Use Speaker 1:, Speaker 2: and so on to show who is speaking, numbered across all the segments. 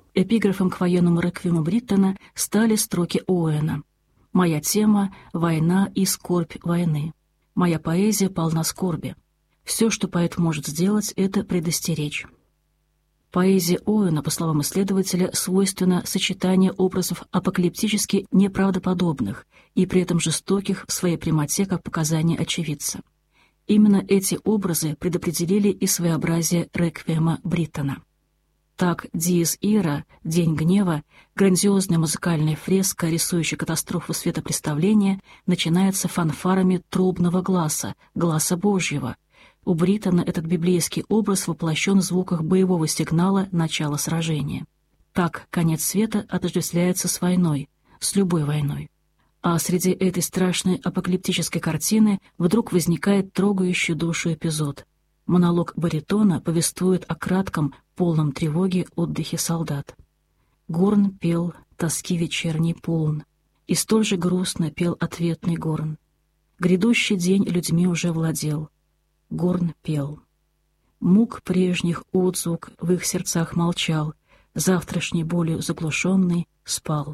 Speaker 1: Эпиграфом к военному реквиему Бриттона стали строки Оуэна: «Моя тема — война и скорбь войны. Моя поэзия полна скорби. Все, что поэт может сделать, это предостеречь». Поэзии Оуэна, по словам исследователя, свойственно сочетание образов апокалиптически неправдоподобных и при этом жестоких в своей прямоте, как показания очевидца. Именно эти образы предопределили и своеобразие реквиема Бриттона. Так, «Диез Ира», «День гнева», грандиозная музыкальная фреска, рисующая катастрофу светопреставления, начинается фанфарами трубного гласа, гласа Божьего. У Бриттона этот библейский образ воплощен в звуках боевого сигнала начала сражения. Так конец света отождествляется с войной, с любой войной. А среди этой страшной апокалиптической картины вдруг возникает трогающий душу эпизод. Монолог баритона повествует о кратком, полном тревоги отдыхе солдат. Горн пел «Тоски вечерний полн», и столь же грустно пел ответный горн. Грядущий день людьми уже владел. Горн пел. Мук прежних отзвук в их сердцах молчал, завтрашней болью заглушенный спал.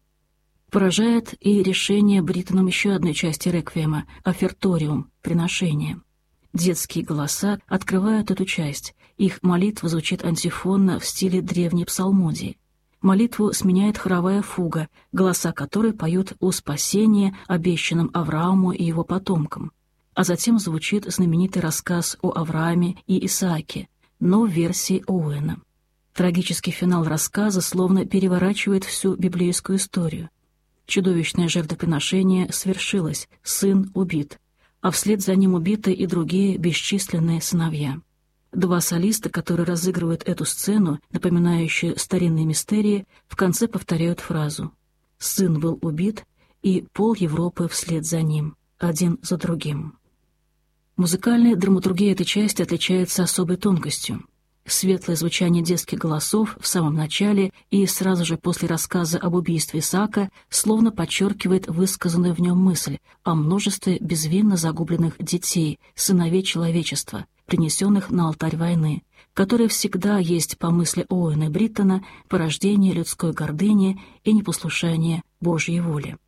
Speaker 1: Поражает и решение Бриттоном еще одной части реквиема — оферториум, приношение. Детские голоса открывают эту часть, их молитва звучит антифонно в стиле древней псалмодии. Молитву сменяет хоровая фуга, голоса которой поют о спасении, обещанном Аврааму и его потомкам. А затем звучит знаменитый рассказ о Аврааме и Исааке, но в версии Оуэна. Трагический финал рассказа словно переворачивает всю библейскую историю. Чудовищное жертвоприношение свершилось, сын убит, а вслед за ним убиты и другие бесчисленные сыновья. Два солиста, которые разыгрывают эту сцену, напоминающую старинные мистерии, в конце повторяют фразу: «Сын был убит, и пол Европы вслед за ним, один за другим». Музыкальная драматургия этой части отличается особой тонкостью. Светлое звучание детских голосов в самом начале и сразу же после рассказа об убийстве Исаака словно подчеркивает высказанную в нем мысль о множестве безвинно загубленных детей, сыновей человечества, принесенных на алтарь войны, которая всегда есть, по мысли Оуэна и Бриттона, порождение людской гордыни и непослушания Божьей воле.